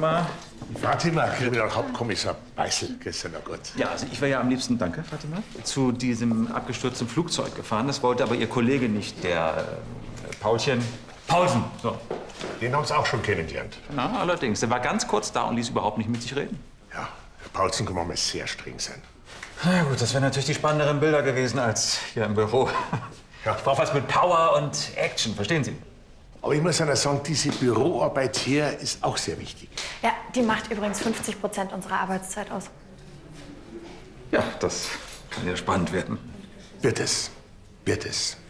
Fatima. Fatima, Kriminalhauptkommissar Beißel, gestern noch gut. Ja, also ich wäre ja am liebsten, danke Fatima, zu diesem abgestürzten Flugzeug gefahren. Das wollte aber Ihr Kollege nicht, der Paulchen. Paulsen, so. Den haben Sie auch schon kennengelernt. Na, allerdings. Der war ganz kurz da und ließ überhaupt nicht mit sich reden. Ja, Herr Paulsen kann mal sehr streng sein. Na gut, das wären natürlich die spannenderen Bilder gewesen als hier im Büro. Ja. Ich brauche was mit Power und Action, verstehen Sie? Aber ich muss Ihnen sagen, diese Büroarbeit hier ist auch sehr wichtig. Ja, die macht übrigens 50% unserer Arbeitszeit aus. Ja, das kann ja spannend werden. Wird es. Wird es.